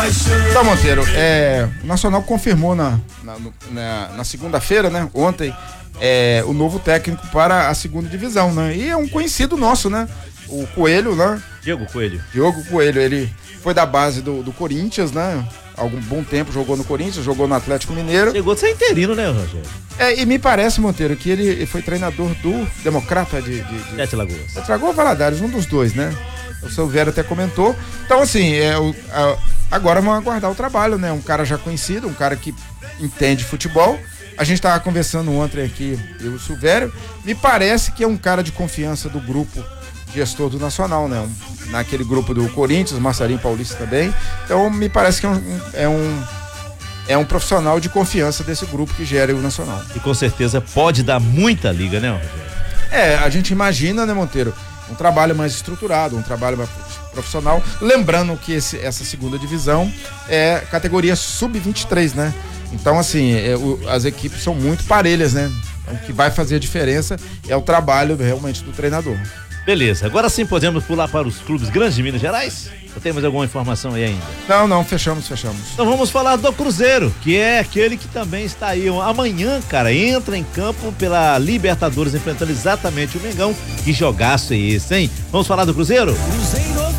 Então, Monteiro, o Nacional confirmou na segunda-feira, né, ontem, o novo técnico para a segunda divisão, né? E é um conhecido nosso, né? O Coelho, né? Diogo Coelho, ele foi da base do Corinthians, né? Algum bom tempo jogou no Corinthians, jogou no Atlético Mineiro. Chegou a ser interino, né, Rogério? E me parece, Monteiro, que ele foi treinador do Democrata de Sete Lagoas. Sete Lagoas ou Valadares, um dos dois, né? O seu Vero até comentou. Então, assim, agora vamos aguardar o trabalho, né? Um cara já conhecido, um cara que entende futebol. A gente estava conversando ontem aqui, eu e o Silvério. Me parece que é um cara de confiança do grupo gestor do Nacional, né? Naquele grupo do Corinthians, Marcelinho Paulista também. Então, me parece que é um profissional de confiança desse grupo que gera o Nacional. E com certeza pode dar muita liga, né, Rogério? A gente imagina, né, Monteiro? Um trabalho mais estruturado, um trabalho mais profissional. Lembrando que essa segunda divisão é categoria sub-23, né? Então, assim, as equipes são muito parelhas, né? O que vai fazer a diferença é o trabalho realmente do treinador. Beleza, agora sim podemos pular para os clubes grandes de Minas Gerais? Ou temos alguma informação aí ainda? Não, fechamos. Então vamos falar do Cruzeiro, que é aquele que também está aí. Amanhã, cara, entra em campo pela Libertadores, enfrentando exatamente o Mengão. Que jogaço é esse, hein? Vamos falar do Cruzeiro? Cruzeiro